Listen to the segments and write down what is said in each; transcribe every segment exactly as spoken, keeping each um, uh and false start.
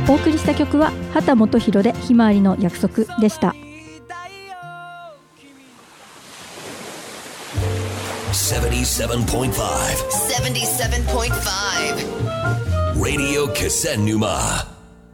お送りした曲は畑基博でひまわりの約束でした。 seventy-seven point five seventy-seven point five Radio Kisennuma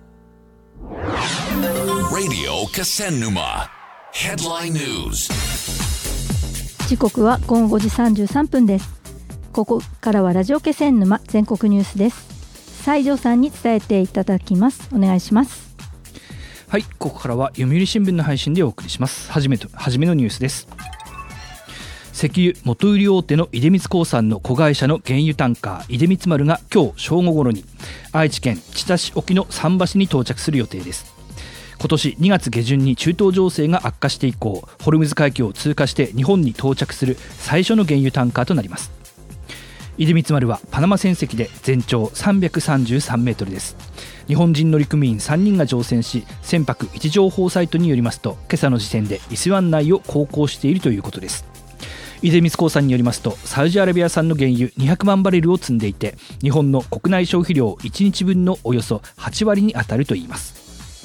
Radio Kisennuma Headline News。 時刻は午後ごじさんじゅうさんぷんです。ここからはラジオ気仙沼全国ニュースです。西条さんに伝えていただきます。お願いします。 はい、ここからは読売新聞の配信でお送りします。はじめとはじめのニュースです。石油元売り大手の出光興産の子会社の原油タンカー出光丸が今日正午ごろに愛知県知多市沖の桟橋に到着する予定です。今年にがつ下旬に中東情勢が悪化して以降、ホルムズ海峡を通過して日本に到着する最初の原油タンカーとなります。出光丸はパナマ船籍で全長さんびゃくさんじゅうさんメートルです。日本人乗組員さんにんが乗船し、船舶位置情報サイトによりますと、今朝の時点で伊勢湾内を航行しているということです。出光興産によりますと、サウジアラビア産の原油にひゃくまんバレルを積んでいて、日本の国内消費量いちにちぶんのおよそはちわりに当たるといいます。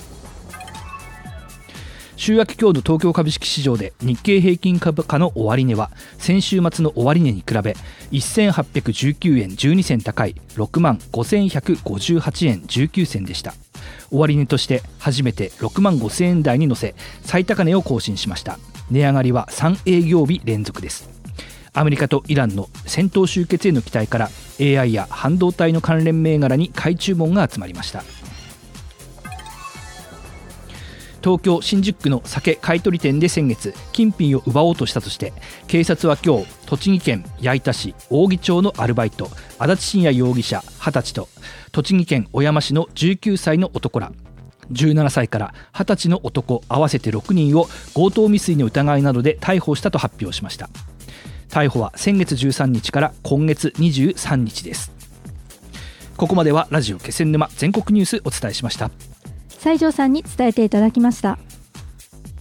週明け今日の東京株式市場で日経平均株価の終値は先週末の終値に比べせんはっぴゃくじゅうきゅうえんじゅうにせん高い ろくまんごせんひゃくごじゅうはちえんじゅうきゅうせんでした。終値として初めてろくまんごせんえん台に乗せ、最高値を更新しました。値上がりはさん営業日連続です。アメリカとイランの戦闘終結への期待から エーアイ や半導体の関連銘柄に買い注文が集まりました。東京新宿区の酒買取店で先月金品を奪おうとしたとして、警察は今日栃木県矢板市扇町のアルバイト足立真也容疑者はたちと栃木県小山市のじゅうきゅうさいの男らじゅうななさいからはたちの男合わせてろくにんを強盗未遂の疑いなどで逮捕したと発表しました。逮捕は先月じゅうさんにちから今月にじゅうさんにちです。ここまではラジオ気仙沼全国ニュースお伝えしました。 西条さんに伝えていただきました。